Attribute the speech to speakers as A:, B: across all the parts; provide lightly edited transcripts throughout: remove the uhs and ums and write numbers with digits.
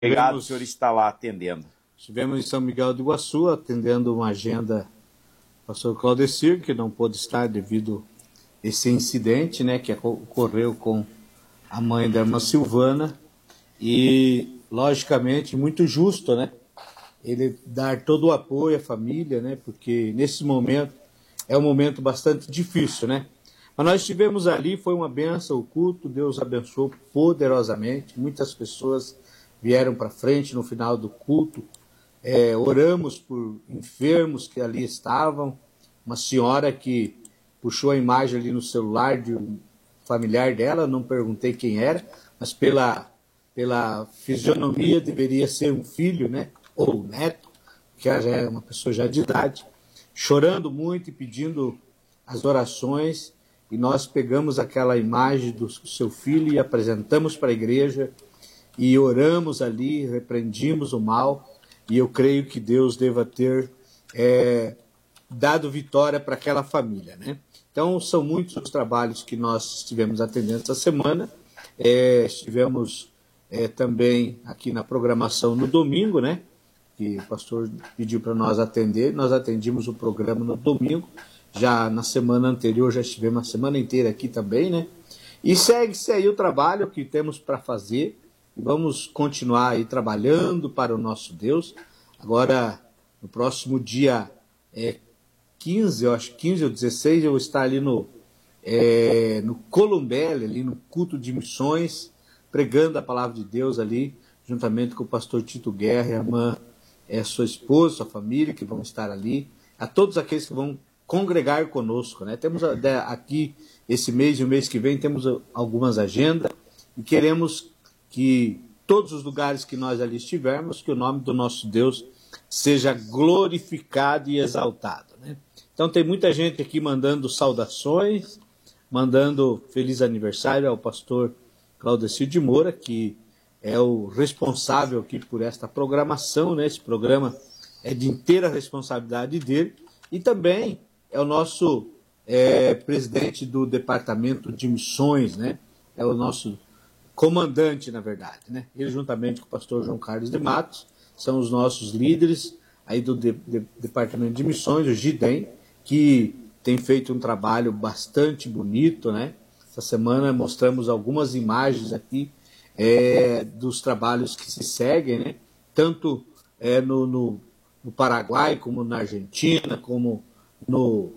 A: Obrigado, o senhor está lá atendendo.
B: Estivemos em São Miguel do Iguaçu, atendendo uma agenda do pastor Claudecir, que não pôde estar devido a esse incidente, né, que ocorreu com a mãe da irmã Silvana, e, logicamente, muito justo, né, ele dar todo o apoio à família, né, porque nesse momento é um momento bastante difícil, né. Mas nós estivemos ali, foi uma bênção o culto, Deus abençoou poderosamente, muitas pessoas vieram para frente no final do culto, oramos por enfermos que ali estavam, uma senhora que puxou a imagem ali no celular de um familiar dela, não perguntei quem era, mas pela fisionomia deveria ser um filho, né, ou um neto, que já é uma pessoa já de idade, chorando muito e pedindo as orações, e nós pegamos aquela imagem do seu filho e apresentamos para a igreja, e oramos ali, repreendimos o mal, e eu creio que Deus deva ter dado vitória para aquela família, né? Então, são muitos os trabalhos que nós estivemos atendendo essa semana. Estivemos também aqui na programação no domingo, né? Que o pastor pediu para nós atender. Nós atendimos o programa no domingo. Já na semana anterior, já estivemos a semana inteira aqui também, né? E segue-se aí o trabalho que temos para fazer. Vamos continuar aí trabalhando para o nosso Deus. Agora, no próximo dia 15, eu acho 15 ou 16, eu vou estar ali no Columbelli, ali no culto de missões, pregando a palavra de Deus ali, juntamente com o pastor Tito Guerra, a irmã, sua esposa, sua família, que vão estar ali, a todos aqueles que vão congregar conosco, né? Temos aqui, esse mês e o mês que vem, temos algumas agendas, e queremos que todos os lugares que nós ali estivermos, que o nome do nosso Deus seja glorificado e exaltado, né? Então tem muita gente aqui mandando saudações, mandando feliz aniversário ao pastor Claudecir de Moura, que é o responsável aqui por esta programação, né? Esse programa é de inteira responsabilidade dele, e também é o nosso presidente do departamento de missões, né? É o nosso comandante, na verdade, né? Ele, juntamente com o pastor João Carlos de Matos, são os nossos líderes aí do departamento de missões, o GIDEM, que tem feito um trabalho bastante bonito, né? Essa semana mostramos algumas imagens aqui dos trabalhos que se seguem, né? Tanto no Paraguai, como na Argentina, como no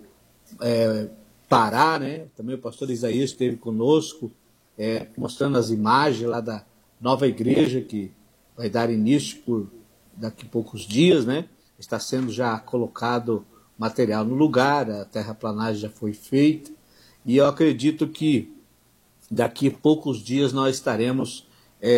B: Pará, né? Também o pastor Isaías esteve conosco, mostrando as imagens lá da nova igreja que vai dar início por daqui a poucos dias, né? Está sendo já colocado material no lugar, a terraplanagem já foi feita, e eu acredito que daqui a poucos dias nós estaremos,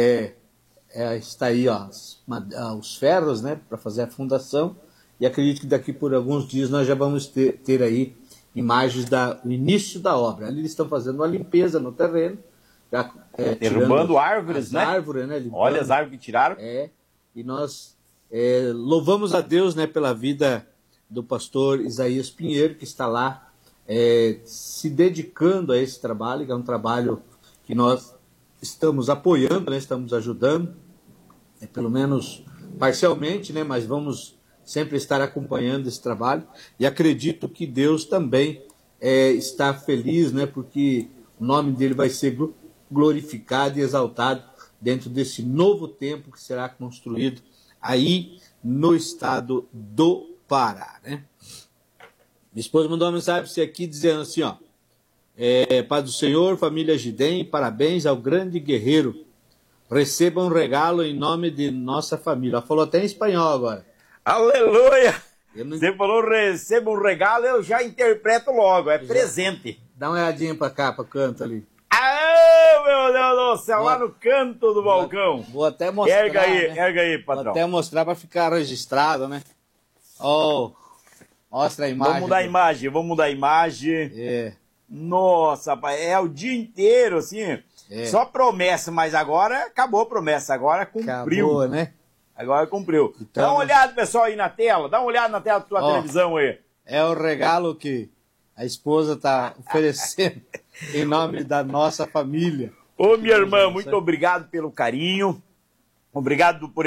B: está aí ó, os ferros, né, para fazer a fundação, e acredito que daqui por alguns dias nós já vamos ter aí imagens do início da obra. Ali eles estão fazendo uma limpeza no terreno, já,
A: derrubando árvores, né?
B: Árvores, né? Limpando,
A: olha as árvores que tiraram.
B: E nós louvamos a Deus, né, pela vida do pastor Isaías Pinheiro, que está lá se dedicando a esse trabalho, que é um trabalho que nós estamos apoiando, né, estamos ajudando, pelo menos parcialmente, né, mas vamos sempre estar acompanhando esse trabalho, e acredito que Deus também está feliz, né, porque o nome dele vai ser glorificado e exaltado dentro desse novo templo que será construído aí no estado do Pará, né? Minha esposa mandou uma mensagem para você aqui dizendo assim, ó, Paz do Senhor, família Gidem, parabéns ao grande guerreiro, receba um regalo em nome de nossa família. Ela falou até em espanhol agora.
A: Aleluia! Você falou receba um regalo, eu já interpreto logo, presente.
B: Dá uma olhadinha para cá, para o canto ali.
A: Ah, meu Deus do céu, lá no canto do balcão.
B: Vou até mostrar.
A: Erga aí, patrão.
B: Vou até mostrar para ficar registrado, né? Oh, mostra a imagem.
A: Vamos mudar a imagem. Nossa, rapaz, o dia inteiro, assim. Só promessa, mas agora acabou a promessa, agora cumpriu.
B: Acabou, né?
A: Agora cumpriu.
B: Então,
A: dá uma olhada, pessoal, aí na tela. Dá uma olhada na tela da tua televisão aí.
B: É o regalo que a esposa está oferecendo em nome da nossa família.
A: Ô, minha irmã, muito obrigado pelo carinho. Obrigado por